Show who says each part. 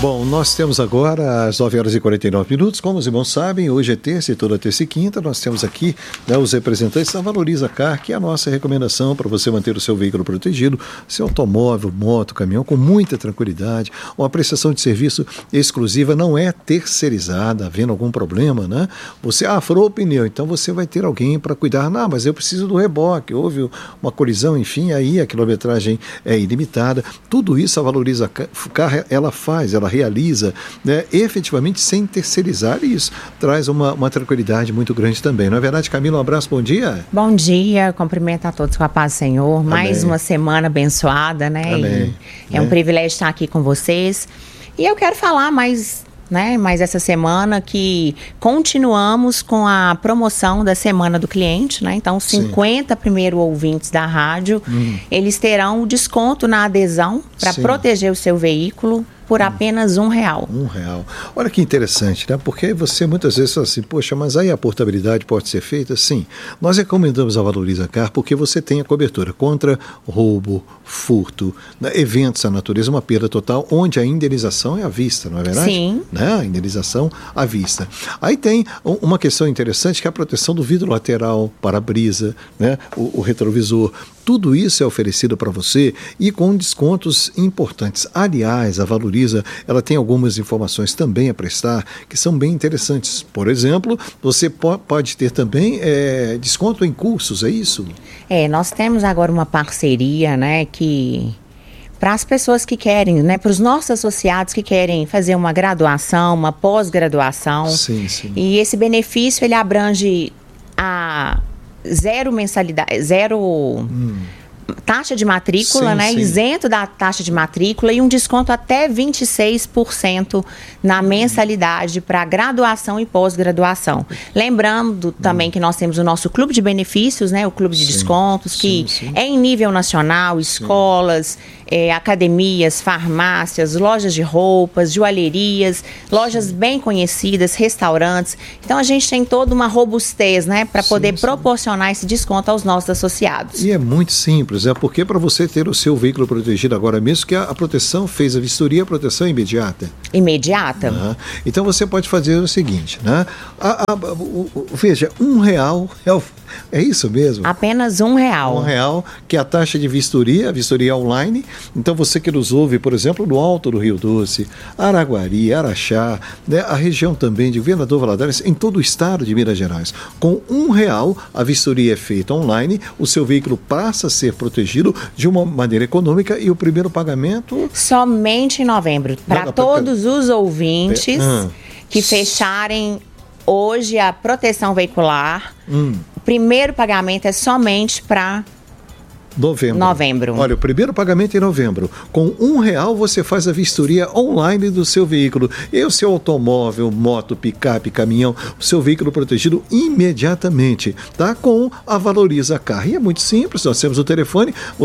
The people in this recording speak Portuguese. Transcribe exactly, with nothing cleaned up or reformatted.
Speaker 1: Bom, nós temos agora às nove horas e quarenta e nove minutos, como os irmãos sabem, hoje é terça e toda terça e quinta, nós temos aqui, né, os representantes da Valoriza Car, que é a nossa recomendação para você manter o seu veículo protegido, seu automóvel, moto, caminhão, com muita tranquilidade. Uma prestação de serviço exclusiva, não é terceirizada, havendo algum problema, né? Você, ah, furou o pneu, então você vai ter alguém para cuidar. Não, mas eu preciso do reboque, houve uma colisão, enfim, aí a quilometragem é ilimitada. Tudo isso a Valoriza Car, ela faz, ela realiza, né, efetivamente sem terceirizar, e isso traz uma, uma tranquilidade muito grande também. Não é verdade, Camila? Um abraço, bom dia.
Speaker 2: Bom dia, cumprimento a todos com a paz do Senhor. Amém. Mais uma semana abençoada, né?
Speaker 1: Amém.
Speaker 2: E é um privilégio estar aqui com vocês. E eu quero falar mais... Né, mas essa semana que continuamos com a promoção da Semana do Cliente, né? Então, cinquenta primeiros ouvintes da rádio, hum. eles terão desconto na adesão para proteger o seu veículo por apenas um real.
Speaker 1: Um real. Olha que interessante, né? Porque você muitas vezes fala assim, poxa, mas aí a portabilidade pode ser feita? Sim. Nós recomendamos a Valoriza Car porque você tem a cobertura contra roubo, furto, né? Eventos à natureza, uma perda total, onde a indenização é à vista, não é verdade?
Speaker 2: Sim.
Speaker 1: Né? A indenização à vista. Aí tem uma questão interessante que é a proteção do vidro lateral, para-brisa, né? o, o retrovisor. Tudo isso é oferecido para você e com descontos importantes. Aliás, a Valoriza, ela tem algumas informações também a prestar que são bem interessantes. Por exemplo, você po- pode ter também é, desconto em cursos, é isso?
Speaker 2: É, nós temos agora uma parceria, né, que... para as pessoas que querem, né, para os nossos associados que querem fazer uma graduação, uma pós-graduação.
Speaker 1: Sim, sim.
Speaker 2: E esse benefício, ele abrange a zero mensalidade, zero hum. taxa de matrícula, sim, né, sim. isento da taxa de matrícula e um desconto até vinte e seis por cento na mensalidade para graduação e pós-graduação. Lembrando hum. também que nós temos o nosso clube de benefícios, né, o clube de sim. descontos, que sim, sim. é em nível nacional, escolas, É, academias, farmácias, lojas de roupas, joalherias, lojas sim. bem conhecidas, restaurantes. Então a gente tem toda uma robustez, né, para poder sim, proporcionar sim. esse desconto aos nossos associados.
Speaker 1: E é muito simples, é porque para você ter o seu veículo protegido agora mesmo, que a, a proteção fez a vistoria, a proteção é imediata.
Speaker 2: Imediata.
Speaker 1: Uhum. Então você pode fazer o seguinte, né? A, a, o, o, veja, um real é o É isso mesmo?
Speaker 2: Apenas um real.
Speaker 1: Um real, que é a taxa de vistoria, a vistoria online. Então você que nos ouve, por exemplo, no Alto do Rio Doce, Araguari, Araxá, né, a região também de Governador Valadares, em todo o estado de Minas Gerais. Com um real, a vistoria é feita online, o seu veículo passa a ser protegido de uma maneira econômica e o primeiro pagamento...
Speaker 2: Somente em novembro. Para todos os ouvintes hum. que fecharem hoje a proteção veicular, hum. o primeiro pagamento é somente para
Speaker 1: novembro.
Speaker 2: novembro.
Speaker 1: Olha, o primeiro pagamento é em novembro. Com um real você faz a vistoria online do seu veículo. E o seu automóvel, moto, picape, caminhão, o seu veículo protegido imediatamente, tá? Com a Valoriza Car. E é muito simples, nós temos o telefone...